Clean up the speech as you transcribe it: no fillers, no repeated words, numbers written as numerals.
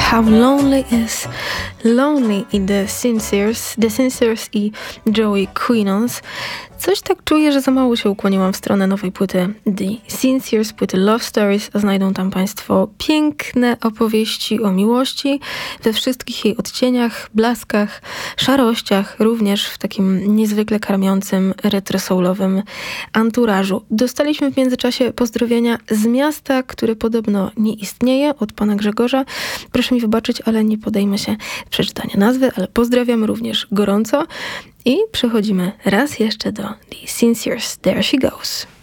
How Lonely Is Lonely i The Sincers i Joey Quinons. Coś tak czuję, że za mało się ukłoniłam w stronę nowej płyty The Sincers, płyty Love Stories. Znajdą tam Państwo piękne opowieści o miłości we wszystkich jej odcieniach, blaskach, szarościach, również w takim niezwykle karmiącym, retrosoulowym anturażu. Dostaliśmy w międzyczasie pozdrowienia z miasta, które podobno nie istnieje, od pana Grzegorza. Proszę mi wybaczyć, ale nie podejmę się przeczytania nazwy, ale pozdrawiam również gorąco. I przechodzimy raz jeszcze do The Sincers. There She Goes.